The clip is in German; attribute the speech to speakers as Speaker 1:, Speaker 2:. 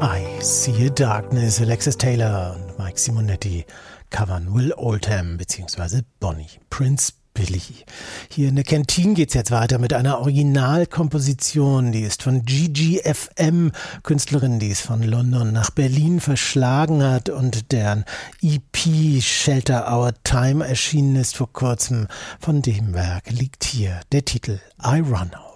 Speaker 1: I See a Darkness, Alexis Taylor und Mike Simonetti covern Will Oldham bzw. Bonnie Prince Billy. Hier in der Kantine geht's jetzt weiter mit einer Originalkomposition, die ist von Gigi FM, Künstlerin, die es von London nach Berlin verschlagen hat und deren EP Shelter Our Time erschienen ist vor kurzem. Von dem Werk liegt hier der Titel I Run Out.